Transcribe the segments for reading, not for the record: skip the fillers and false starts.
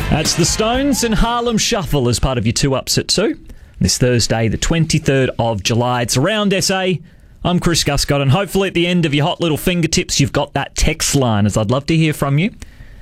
That's the Stones and Harlem Shuffle as part of your 2 Ups at 2. This Thursday, the 23rd of July. It's Around SA. I'm Chris Guscott, and hopefully at the end of your hot little fingertips, you've got that text line, as I'd love to hear from you.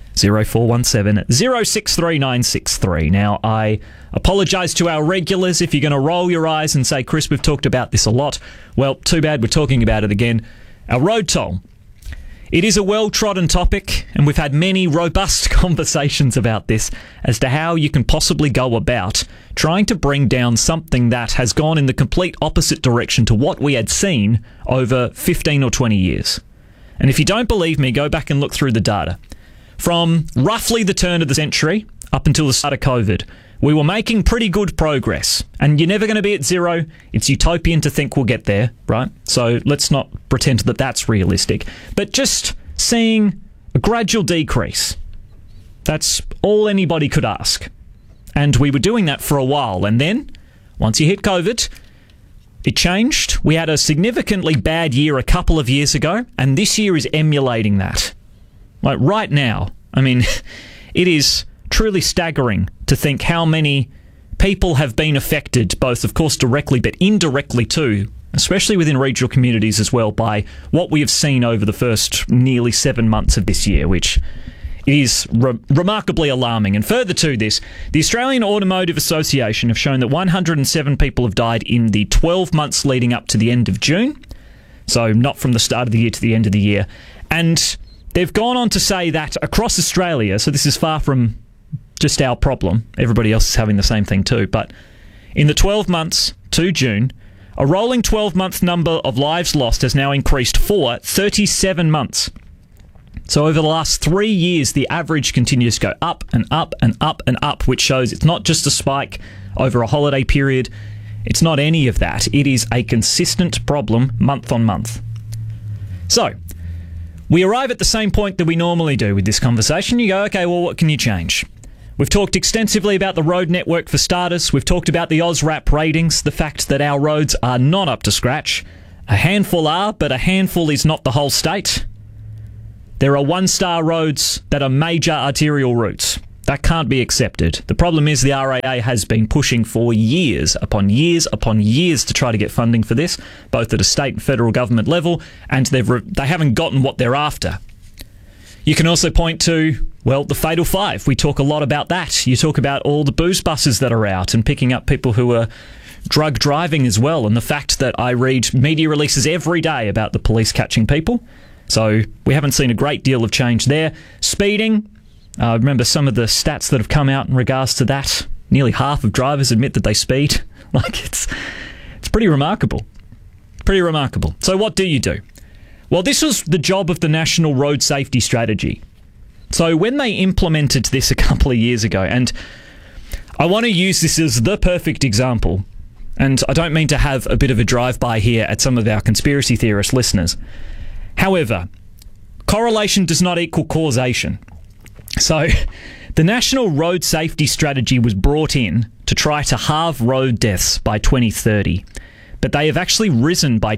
0417 063 963. Now, I apologise to our regulars if you're going to roll your eyes and say, Chris, we've talked about this a lot. Well, too bad we're talking about it again. Our road toll. It is a well-trodden topic, and we've had many robust conversations about this as to how you can possibly go about trying to bring down something that has gone in the complete opposite direction to what we had seen over 15 or 20 years. And if you don't believe me, go back and look through the data. From roughly the turn of the century up until the start of COVID, we were making pretty good progress. And you're never going to be at zero. It's utopian to think we'll get there, right? So let's not pretend that that's realistic. But just seeing a gradual decrease, that's all anybody could ask. And we were doing that for a while. And then, once you hit COVID, it changed. We had a significantly bad year a couple of years ago, and this year is emulating that. Like right now, I mean, it is truly staggering to think how many people have been affected, both, of course, directly, but indirectly too, especially within regional communities as well, by what we have seen over the first nearly 7 months of this year, which is remarkably alarming. And further to this, the Australian Automotive Association have shown that 107 people have died in the 12 months leading up to the end of June, so not from the start of the year to the end of the year. And they've gone on to say that across Australia, so this is far from just our problem, everybody else is having the same thing too, but in the 12 months to June, a rolling 12-month number of lives lost has now increased for 37 months. So over the last 3 years, the average continues to go up and up and up and up, which shows it's not just a spike over a holiday period. It's not any of that. It is a consistent problem month on month. So we arrive at the same point that we normally do with this conversation. You go, okay, well, what can you change? We've talked extensively about the road network for starters. We've talked about the OzRAP ratings, the fact that our roads are not up to scratch. A handful are, but a handful is not the whole state. There are 1-star roads that are major arterial routes. That can't be accepted. The problem is the RAA has been pushing for years upon years upon years to try to get funding for this, both at a state and federal government level, and they haven't gotten what they're after. You can also point to, well, the Fatal Five. We talk a lot about that. You talk about all the booze buses that are out and picking up people who are drug driving as well, and the fact that I read media releases every day about the police catching people. So we haven't seen a great deal of change there. Speeding. Remember some of the stats that have come out in regards to that. Nearly half of drivers admit that they speed. It's pretty remarkable. Pretty remarkable. So what do you do? Well, this was the job of the National Road Safety Strategy. So when they implemented this a couple of years ago, and I want to use this as the perfect example, and I don't mean to have a bit of a drive-by here at some of our conspiracy theorist listeners. However, correlation does not equal causation. So the National Road Safety Strategy was brought in to try to halve road deaths by 2030. But they have actually risen by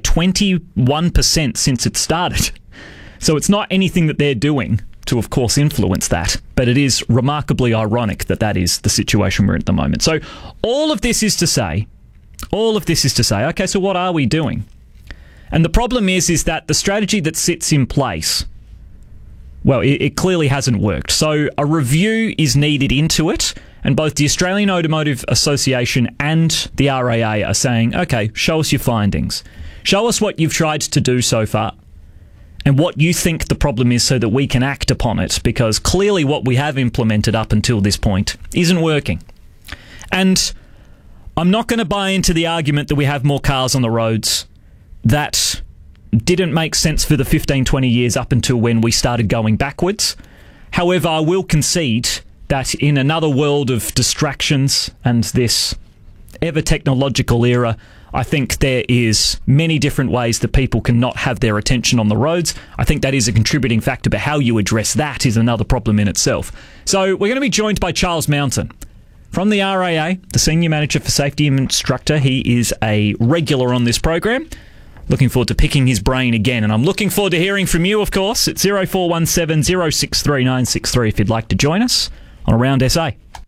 21% since it started. So it's not anything that they're doing to, of course, influence that. But it is remarkably ironic that that is the situation we're in at the moment. So all of this is to say, okay, so what are we doing? And the problem is that the strategy that sits in place, well, it clearly hasn't worked. So a review is needed into it. And both the Australian Automotive Association and the RAA are saying, okay, show us your findings. Show us what you've tried to do so far and what you think the problem is so that we can act upon it, because clearly what we have implemented up until this point isn't working. And I'm not going to buy into the argument that we have more cars on the roads. That didn't make sense for the 15, 20 years up until when we started going backwards. However, I will concede that in another world of distractions and this ever-technological era, I think there is many different ways that people can not have their attention on the roads. I think that is a contributing factor, but how you address that is another problem in itself. So we're going to be joined by Charles Mountain from the RAA, the Senior Manager for Safety and Instructor. He is a regular on this program. Looking forward to picking his brain again, and I'm looking forward to hearing from you, of course, at 0417 063 963 if you'd like to join us on Around SA.